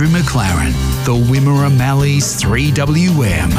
Andrew McLaren, the Wimmera Mallee's 3WM.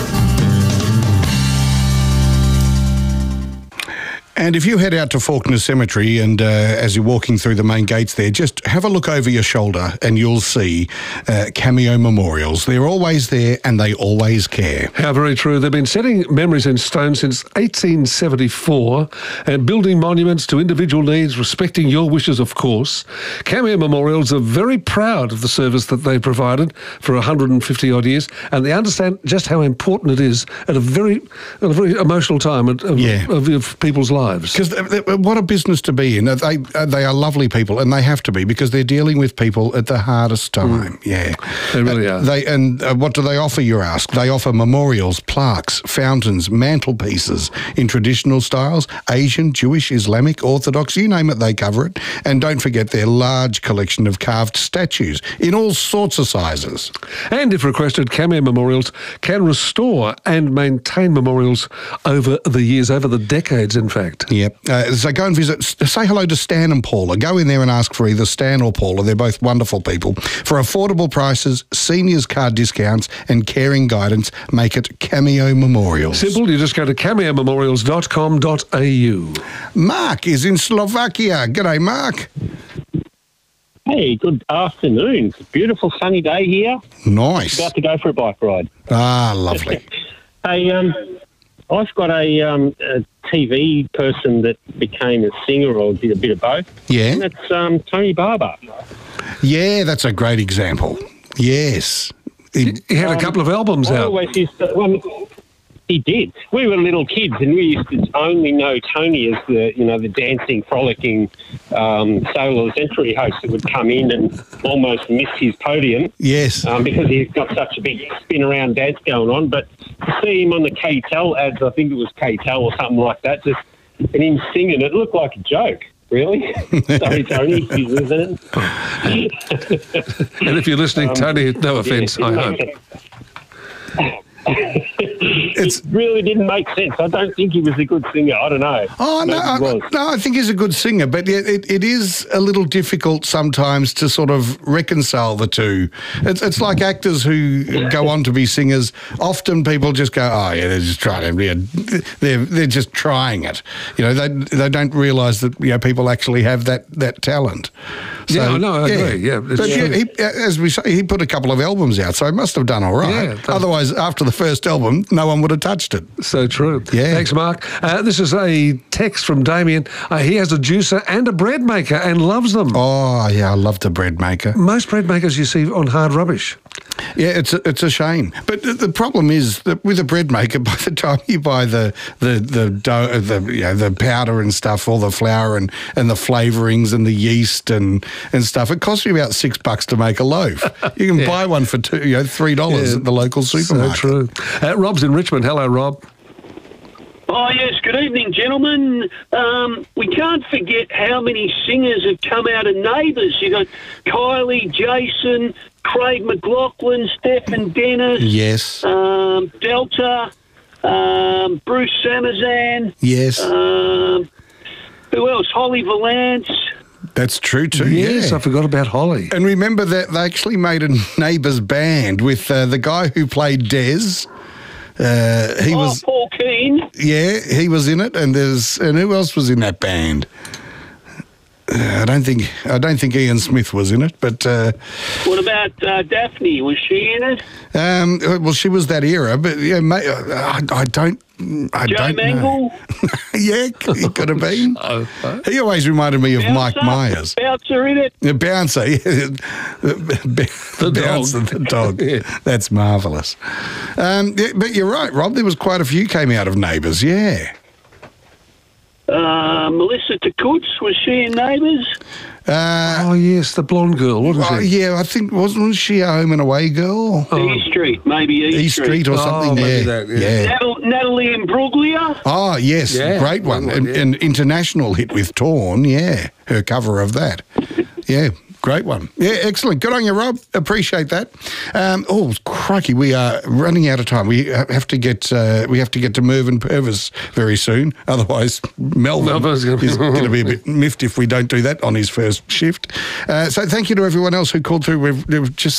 And if you head out to Faulkner Cemetery and as you're walking through the main gates there, just have a look over your shoulder and you'll see cameo memorials. They're always there and they always care. How very true. They've been setting memories in stone since 1874 and building monuments to individual needs, respecting your wishes, of course. Cameo memorials are very proud of the service that they've provided for 150-odd years, and they understand just how important it is at a very emotional time of people's lives. Because what a business to be in. They are lovely people, and they have to be, because they're dealing with people at the hardest time. Yeah, they really are. What do they offer, you ask? They offer memorials, plaques, fountains, mantelpieces in traditional styles, Asian, Jewish, Islamic, Orthodox, you name it, they cover it. And don't forget their large collection of carved statues in all sorts of sizes. And if requested, Cameo Memorials can restore and maintain memorials over the years, over the decades, in fact. Yep. So go and visit, say hello to Stan and Paula. Go in there and ask for either Stan or Paula. They're both wonderful people. For affordable prices, seniors card discounts and caring guidance, make it Cameo Memorials. Simple, you just go to cameomemorials.com.au. Mark is in Slovakia. G'day, Mark. Hey, good afternoon. It's a beautiful sunny day here. Nice. About to go for a bike ride. Ah, lovely. Hey, I've got a TV person that became a singer or did a bit of both. Yeah. And that's Tony Barber. Yeah, that's a great example. Yes. He had a couple of albums I out. always used to, he did. We were little kids and we used to only know Tony as the dancing, frolicking solar century host that would come in and almost miss his podium. Yes. Because he's got such a big spin-around dance going on. But to see him on the K-Tel ads, I think it was K-Tel or something like that, and him singing, it looked like a joke. Really? Sorry, Tony, if you're listening. And if you're listening, Tony, no offence, I hope. It really didn't make sense. I don't think he was a good singer. I don't know. Oh, no, I think he's a good singer, but it is a little difficult sometimes to sort of reconcile the two. It's like actors who go on to be singers. Often people just go, oh, yeah, they're just trying to, they're just trying it. They don't realise that, people actually have that talent. So, I agree. Yeah, but he, as we say, he put a couple of albums out, so he must have done all right. Yeah, otherwise, after the first album, no one would have touched it. So true. Yeah. Thanks, Mark. This is a text from Damien. He has a juicer and a bread maker and loves them. Oh, yeah, I love the bread maker. Most bread makers you see on Hard Rubbish. Yeah, it's a shame. But the problem is that with a bread maker, by the time you buy the dough, the powder and stuff, all the flour and the flavourings and the yeast and stuff, it costs you about $6 to make a loaf. You can buy one for $3 at the local supermarket. So true. Rob's in Richmond. Hello, Rob. Oh, yes, good evening, gentlemen. We can't forget how many singers have come out of Neighbours. You got Kylie, Jason, Craig McLaughlin, Stephen Dennis. Yes. Delta, Bruce Samazan. Yes. Who else? Holly Valance. That's true too. Yes, yeah. I forgot about Holly. And remember that they actually made a Neighbours band with the guy who played Des. He was Paul Keane. Yeah, he was in it, and who else was in that band? I don't think Ian Smith was in it, but what about Daphne? Was she in it? Well, she was that era, but yeah, I don't Joe Mangle? know. Yeah, he could have been. He always reminded me of Mike Myers. Bouncer in it? Bouncer, yeah. The Bouncer, the dog. Yeah. That's marvellous. But you're right, Rob, there was quite a few came out of Neighbours, yeah. Melissa Takutz, was she in Neighbours? Oh, yes, the blonde girl, wasn't she? Yeah, I think, wasn't she a Home and Away girl? E Street, maybe E Street or something, maybe yeah. that, yeah. Natalie Imbruglia? Oh, yes, great one. An international hit with Torn, yeah, her cover of that. Yeah. Great one. Yeah, excellent. Good on you, Rob. Appreciate that. Oh, crikey, we are running out of time. We have to get to Mervyn Purvis very soon. Otherwise, Melvin is going to be a bit miffed if we don't do that on his first shift. So thank you to everyone else who called through. We've just